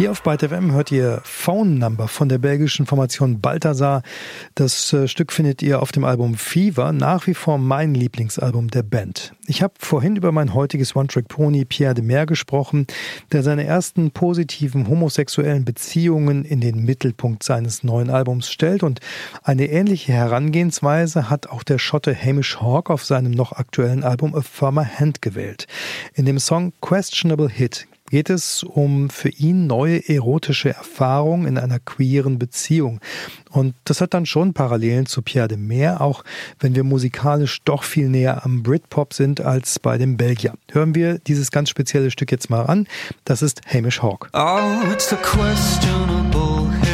Hier auf Byte FM hört ihr Phone Number von der belgischen Formation Balthazar. Das Stück findet ihr auf dem Album Fever, nach wie vor mein Lieblingsalbum der Band. Ich habe vorhin über mein heutiges One-Track-Pony Pierre de Meer gesprochen, der seine ersten positiven homosexuellen Beziehungen in den Mittelpunkt seines neuen Albums stellt. Und eine ähnliche Herangehensweise hat auch der Schotte Hamish Hawk auf seinem noch aktuellen Album A Firmer Hand gewählt. In dem Song Questionable Hit geht es um für ihn neue erotische Erfahrungen in einer queeren Beziehung. Und das hat dann schon Parallelen zu Pierre de Meer, auch wenn wir musikalisch doch viel näher am Britpop sind als bei dem Belgier. Hören wir dieses ganz spezielle Stück jetzt mal an. Das ist Hamish Hawk. Oh, it's a questionable hit.